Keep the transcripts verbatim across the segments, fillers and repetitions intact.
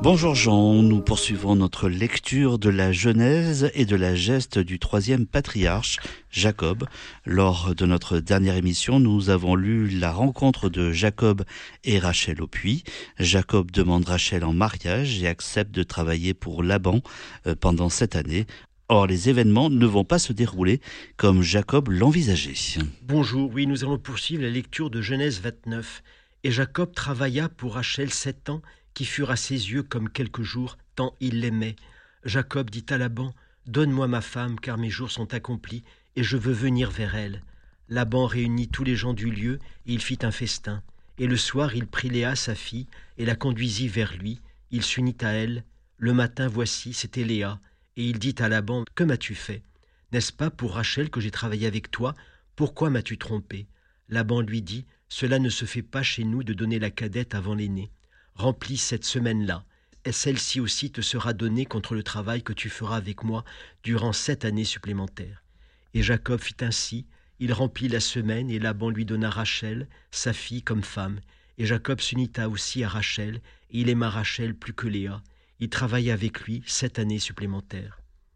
Bonjour Jean, nous poursuivons notre lecture de la Genèse et de la geste du troisième patriarche, Jacob. Lors de notre dernière émission, nous avons lu la rencontre de Jacob et Rachel au puits. Jacob demande Rachel en mariage et accepte de travailler pour Laban pendant cette année. Or, les événements ne vont pas se dérouler comme Jacob l'envisageait. Bonjour, oui, nous allons poursuivre la lecture de Genèse vingt-neuf. Et Jacob travailla pour Rachel sept ans, qui furent à ses yeux comme quelques jours, tant il l'aimait. Jacob dit à Laban, « Donne-moi ma femme, car mes jours sont accomplis, et je veux venir vers elle. » Laban réunit tous les gens du lieu, et il fit un festin. Et le soir, il prit Léa, sa fille, et la conduisit vers lui. Il s'unit à elle. Le matin, voici, c'était Léa. Et il dit à Laban, « Que m'as-tu fait ? N'est-ce pas pour Rachel que j'ai travaillé avec toi ? Pourquoi m'as-tu trompé ?» Laban lui dit, « Cela ne se fait pas chez nous de donner la cadette avant l'aînée. Remplis cette semaine-là, et celle-ci aussi te sera donnée contre le travail que tu feras avec moi durant sept années supplémentaires. » Et Jacob fit ainsi, il remplit la semaine, et Laban lui donna Rachel, sa fille, comme femme. Et Jacob s'unita aussi à Rachel, et il aima Rachel plus que Léa. Il travailla avec lui sept années supplémentaires.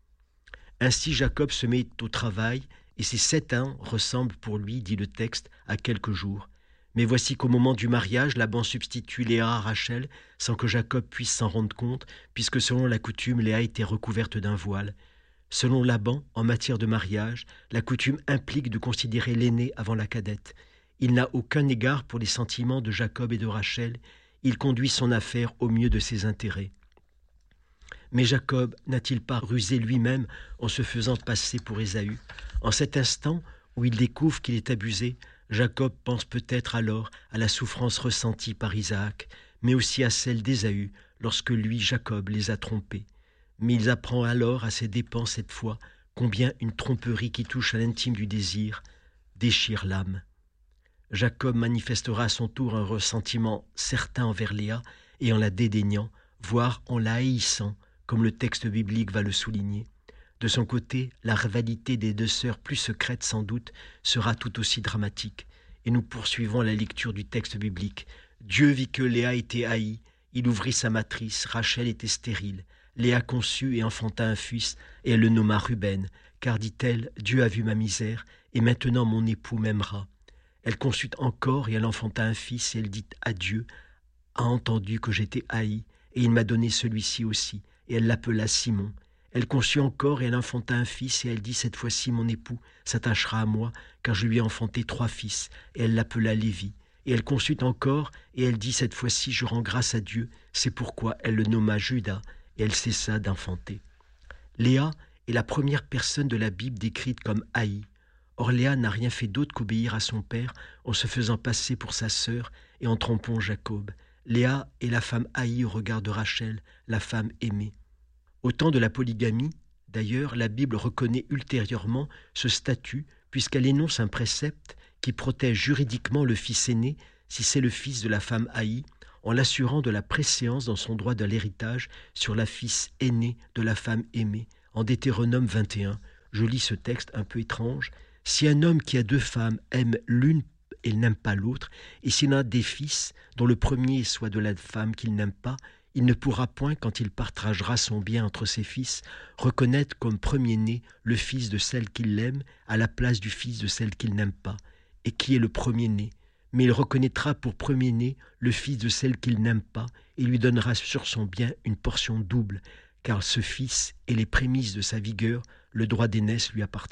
Ainsi Jacob se met au travail, et ces sept ans ressemblent pour lui, dit le texte, à quelques jours. Mais voici qu'au moment du mariage, Laban substitue Léa à Rachel, sans que Jacob puisse s'en rendre compte, puisque selon la coutume, Léa était recouverte d'un voile. Selon Laban, en matière de mariage, la coutume implique de considérer l'aînée avant la cadette. Il n'a aucun égard pour les sentiments de Jacob et de Rachel, il conduit son affaire au mieux de ses intérêts. Mais Jacob n'a-t-il pas rusé lui-même en se faisant passer pour Ésaü ? En cet instant où il découvre qu'il est abusé, Jacob pense peut-être alors à la souffrance ressentie par Isaac, mais aussi à celle d'Ésaü lorsque lui, Jacob, les a trompés. Mais il apprend alors à ses dépens cette fois combien une tromperie qui touche à l'intime du désir déchire l'âme. Jacob manifestera à son tour un ressentiment certain envers Léa et en la dédaignant, voire en la haïssant, comme le texte biblique va le souligner. De son côté, la rivalité des deux sœurs, plus secrète sans doute, sera tout aussi dramatique. Et nous poursuivons la lecture du texte biblique. Dieu vit que Léa était haïe, il ouvrit sa matrice, Rachel était stérile. Léa conçut et enfanta un fils, et elle le nomma Ruben, car, dit-elle, Dieu a vu ma misère, et maintenant mon époux m'aimera. Elle conçut encore, et elle enfanta un fils, et elle dit à Dieu, a entendu que j'étais haïe, et il m'a donné celui-ci aussi, et elle l'appela Simon. Elle conçut encore et elle enfanta un fils, et elle dit, cette fois-ci mon époux s'attachera à moi, car je lui ai enfanté trois fils, et elle l'appela Lévi. Et elle conçut encore, et elle dit, cette fois-ci je rends grâce à Dieu, c'est pourquoi elle le nomma Juda, et elle cessa d'enfanter. Léa est la première personne de la Bible décrite comme haïe. Or Léa n'a rien fait d'autre qu'obéir à son père en se faisant passer pour sa sœur et en trompant Jacob. Léa est la femme haïe au regard de Rachel, la femme aimée. Au temps de la polygamie, d'ailleurs, la Bible reconnaît ultérieurement ce statut puisqu'elle énonce un précepte qui protège juridiquement le fils aîné si c'est le fils de la femme haïe, en l'assurant de la préséance dans son droit de l'héritage sur la fils aînée de la femme aimée. En Deutéronome vingt et un, je lis ce texte un peu étrange. « Si un homme qui a deux femmes aime l'une et n'aime pas l'autre, et s'il a des fils dont le premier soit de la femme qu'il n'aime pas, il ne pourra point, quand il partagera son bien entre ses fils, reconnaître comme premier-né le fils de celle qu'il aime à la place du fils de celle qu'il n'aime pas, et qui est le premier-né. Mais il reconnaîtra pour premier-né le fils de celle qu'il n'aime pas, et lui donnera sur son bien une portion double, car ce fils est les prémices de sa vigueur, le droit d'aînesse lui appartient. »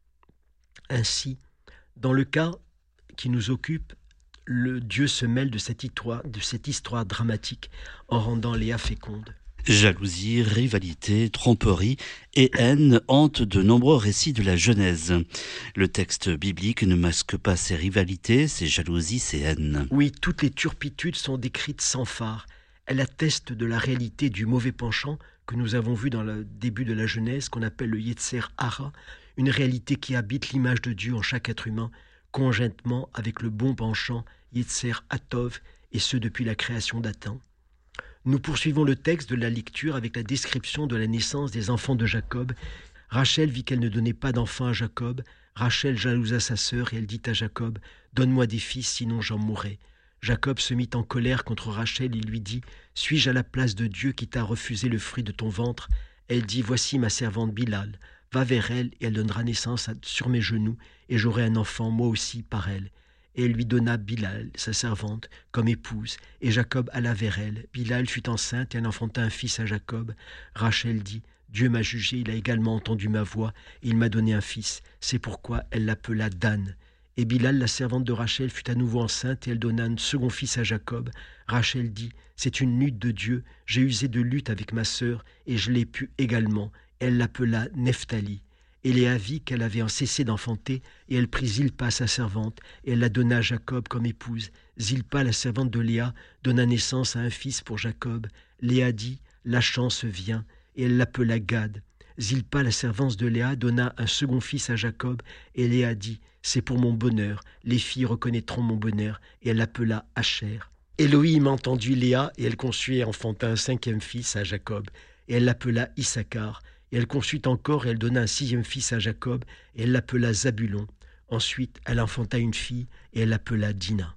Ainsi, dans le cas qui nous occupe, le Dieu se mêle de cette histoire, de cette histoire dramatique en rendant Léa féconde. Jalousie, rivalité, tromperie et haine hantent de nombreux récits de la Genèse. Le texte biblique ne masque pas ces rivalités, ces jalousies, ces haines. Oui, toutes les turpitudes sont décrites sans phare. Elles attestent de la réalité du mauvais penchant que nous avons vu dans le début de la Genèse, qu'on appelle le Yetzer Hara, une réalité qui habite l'image de Dieu en chaque être humain, conjointement avec le bon penchant Yetzer Hatov, et ce depuis la création d'Adam. Nous poursuivons le texte de la lecture avec la description de la naissance des enfants de Jacob. Rachel vit qu'elle ne donnait pas d'enfant à Jacob. Rachel jalousa sa sœur et elle dit à Jacob, « Donne-moi des fils, sinon j'en mourrai. » Jacob se mit en colère contre Rachel et lui dit « Suis-je à la place de Dieu qui t'a refusé le fruit de ton ventre ?» Elle dit « Voici ma servante Bilal. Va vers elle et elle donnera naissance à, sur mes genoux et j'aurai un enfant moi aussi par elle. » Et elle lui donna Bilal, sa servante, comme épouse, et Jacob alla vers elle. Bilal fut enceinte et elle enfanta un fils à Jacob. Rachel dit « Dieu m'a jugé, il a également entendu ma voix et il m'a donné un fils. C'est pourquoi elle l'appela Dan. » Et Bilal, la servante de Rachel, fut à nouveau enceinte et elle donna un second fils à Jacob. Rachel dit « C'est une lutte de Dieu, j'ai usé de lutte avec ma sœur et je l'ai pu également. » Elle l'appela Nephtali. Et Léa vit qu'elle avait cessé d'enfanter et elle prit Zilpa, sa servante, et elle la donna à Jacob comme épouse. Zilpa, la servante de Léa, donna naissance à un fils pour Jacob. Léa dit « La chance vient » et elle l'appela Gad. Zilpa, la servante de Léa, donna un second fils à Jacob, et Léa dit « C'est pour mon bonheur, les filles reconnaîtront mon bonheur » et elle l'appela Asher. Élohim entendit Léa et elle conçut et enfanta un cinquième fils à Jacob, et elle l'appela Issachar. Et elle conçut encore et elle donna un sixième fils à Jacob, et elle l'appela Zabulon. Ensuite, elle enfanta une fille et elle l'appela Dina.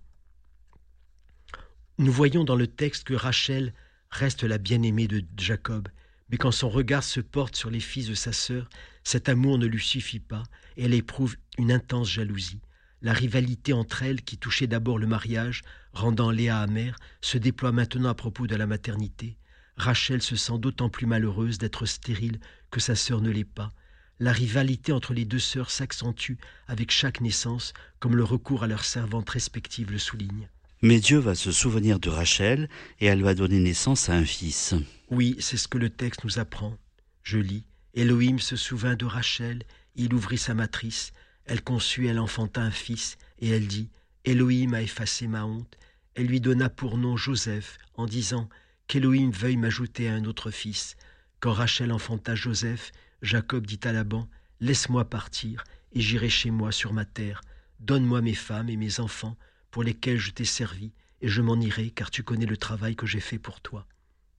Nous voyons dans le texte que Rachel reste la bien-aimée de Jacob, mais quand son regard se porte sur les fils de sa sœur, cet amour ne lui suffit pas et elle éprouve une intense jalousie. La rivalité entre elles, qui touchait d'abord le mariage, rendant Léa amère, se déploie maintenant à propos de la maternité. Rachel se sent d'autant plus malheureuse d'être stérile que sa sœur ne l'est pas. La rivalité entre les deux sœurs s'accentue avec chaque naissance, comme le recours à leurs servantes respectives le souligne. Mais Dieu va se souvenir de Rachel et elle va donner naissance à un fils. Oui, c'est ce que le texte nous apprend. Je lis « Élohim se souvint de Rachel, il ouvrit sa matrice, elle conçut, elle enfanta un fils, et elle dit « Élohim a effacé ma honte ». Elle lui donna pour nom Joseph, en disant « Qu'Élohim veuille m'ajouter à un autre fils ». Quand Rachel enfanta Joseph, Jacob dit à Laban « Laisse-moi partir, et j'irai chez moi sur ma terre. Donne-moi mes femmes et mes enfants, pour lesquels je t'ai servi, et je m'en irai, car tu connais le travail que j'ai fait pour toi. »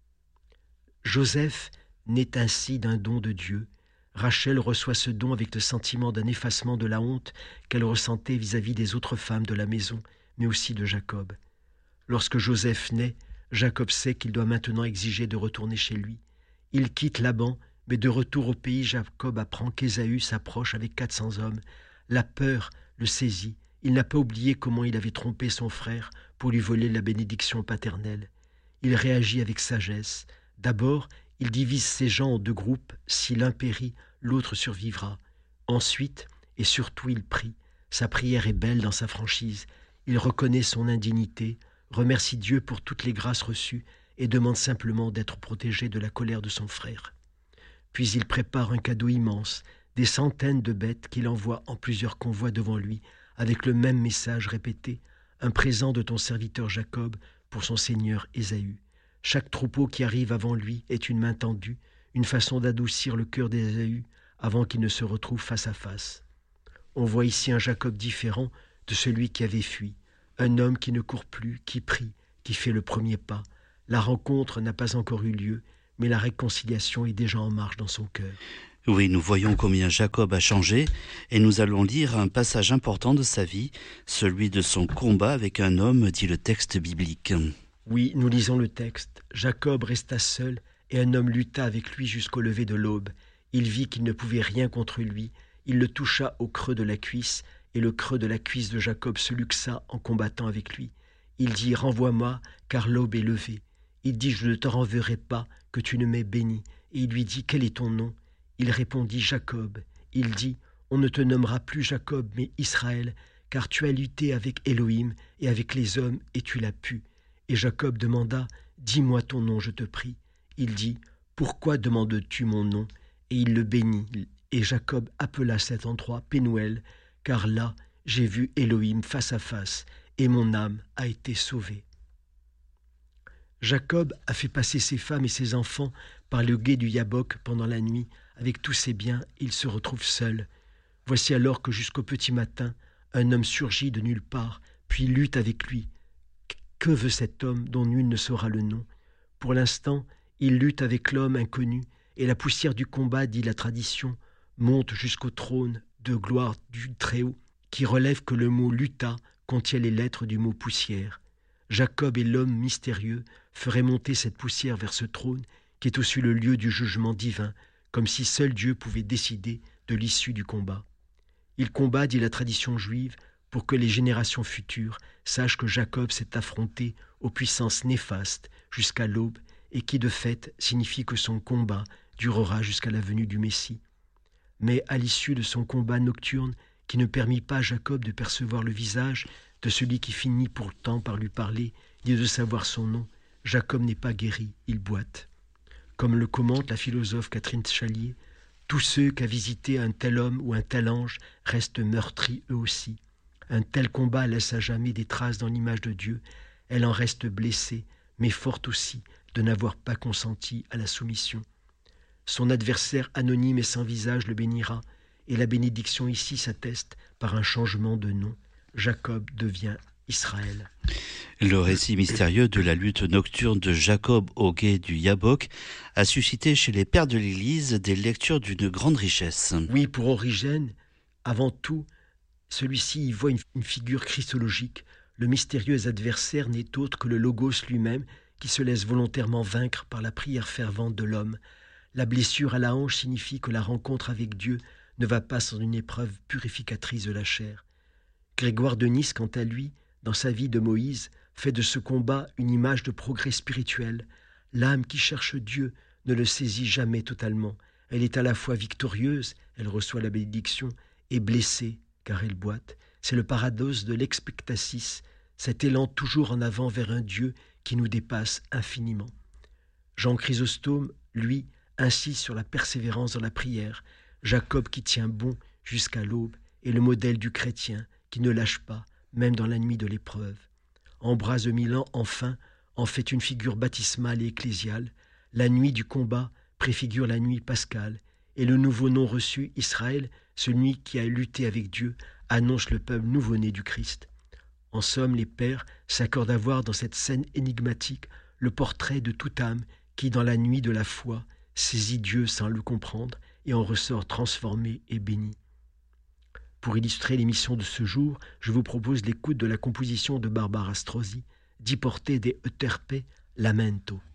Joseph naît ainsi d'un don de Dieu. Rachel reçoit ce don avec le sentiment d'un effacement de la honte qu'elle ressentait vis-à-vis des autres femmes de la maison, mais aussi de Jacob. Lorsque Joseph naît, Jacob sait qu'il doit maintenant exiger de retourner chez lui. Il quitte Laban, mais de retour au pays, Jacob apprend qu'Ésaü s'approche avec quatre cents hommes. La peur le saisit. Il n'a pas oublié comment il avait trompé son frère pour lui voler la bénédiction paternelle. Il réagit avec sagesse. D'abord, il divise ses gens en deux groupes. Si l'un périt, l'autre survivra. Ensuite, et surtout, il prie. Sa prière est belle dans sa franchise. Il reconnaît son indignité, remercie Dieu pour toutes les grâces reçues et demande simplement d'être protégé de la colère de son frère. Puis il prépare un cadeau immense, des centaines de bêtes qu'il envoie en plusieurs convois devant lui, avec le même message répété, un présent de ton serviteur Jacob pour son seigneur Ésaü. Chaque troupeau qui arrive avant lui est une main tendue, une façon d'adoucir le cœur d'Ésaü avant qu'il ne se retrouve face à face. On voit ici un Jacob différent de celui qui avait fui, un homme qui ne court plus, qui prie, qui fait le premier pas. La rencontre n'a pas encore eu lieu, mais la réconciliation est déjà en marche dans son cœur. Oui, nous voyons combien Jacob a changé et nous allons lire un passage important de sa vie, celui de son combat avec un homme, dit le texte biblique. Oui, nous lisons le texte. Jacob resta seul et un homme lutta avec lui jusqu'au lever de l'aube. Il vit qu'il ne pouvait rien contre lui. Il le toucha au creux de la cuisse et le creux de la cuisse de Jacob se luxa en combattant avec lui. Il dit « Renvoie-moi, car l'aube est levée. » Il dit « Je ne te renverrai pas, que tu ne m'aies béni. » Et il lui dit « Quel est ton nom ?» Il répondit « Jacob. » Il dit « On ne te nommera plus Jacob, mais Israël, car tu as lutté avec Élohim et avec les hommes, et tu l'as pu. » Et Jacob demanda « Dis-moi ton nom, je te prie. » Il dit « Pourquoi demandes-tu mon nom ?» Et il le bénit. Et Jacob appela cet endroit Pénuel, car là, j'ai vu Élohim face à face, et mon âme a été sauvée. Jacob a fait passer ses femmes et ses enfants par le gué du Yabok pendant la nuit. Avec tous ses biens, il se retrouve seul. Voici alors que jusqu'au petit matin, un homme surgit de nulle part, puis lutte avec lui. Que veut cet homme dont nul ne saura le nom? Pour l'instant, il lutte avec l'homme inconnu, et la poussière du combat, dit la tradition, monte jusqu'au trône de gloire du Très-Haut, qui relève que le mot « lutta » contient les lettres du mot « poussière ». Jacob et l'homme mystérieux feraient monter cette poussière vers ce trône qui est aussi le lieu du jugement divin, comme si seul Dieu pouvait décider de l'issue du combat. Il combat, dit la tradition juive, pour que les générations futures sachent que Jacob s'est affronté aux puissances néfastes jusqu'à l'aube et qui de fait signifie que son combat durera jusqu'à la venue du Messie. Mais à l'issue de son combat nocturne, qui ne permit pas à Jacob de percevoir le visage de celui qui finit pourtant par lui parler, ni de savoir son nom, Jacob n'est pas guéri, il boite. Comme le commente la philosophe Catherine Chalier, tous ceux qu'a visité un tel homme ou un tel ange restent meurtris eux aussi. Un tel combat laisse à jamais des traces dans l'image de Dieu, elle en reste blessée, mais forte aussi de n'avoir pas consenti à la soumission. Son adversaire anonyme et sans visage le bénira, et la bénédiction ici s'atteste par un changement de nom. Jacob devient Israël. Le récit mystérieux de la lutte nocturne de Jacob au gué du Yabok a suscité chez les pères de l'Église des lectures d'une grande richesse. Oui, pour Origène, avant tout, celui-ci y voit une, une figure christologique. Le mystérieux adversaire n'est autre que le Logos lui-même qui se laisse volontairement vaincre par la prière fervente de l'homme. La blessure à la hanche signifie que la rencontre avec Dieu ne va pas sans une épreuve purificatrice de la chair. Grégoire de Nice, quant à lui, dans sa vie de Moïse, fait de ce combat une image de progrès spirituel. L'âme qui cherche Dieu ne le saisit jamais totalement. Elle est à la fois victorieuse, elle reçoit la bénédiction, et blessée, car elle boite. C'est le paradoxe de l'expectasis, cet élan toujours en avant vers un Dieu qui nous dépasse infiniment. Jean Chrysostome, lui, insiste sur la persévérance dans la prière. Jacob qui tient bon jusqu'à l'aube est le modèle du chrétien qui ne lâche pas, même dans la nuit de l'épreuve. Ambroise de Milan, enfin, en fait une figure baptismale et ecclésiale. La nuit du combat préfigure la nuit pascale, et le nouveau nom reçu, Israël, celui qui a lutté avec Dieu, annonce le peuple nouveau-né du Christ. En somme, les pères s'accordent à voir dans cette scène énigmatique le portrait de toute âme qui, dans la nuit de la foi, saisit Dieu sans le comprendre et en ressort transformé et béni. Pour illustrer l'émission de ce jour, je vous propose l'écoute de la composition de Barbara Strozzi, Di porte de Euterpe Lamento.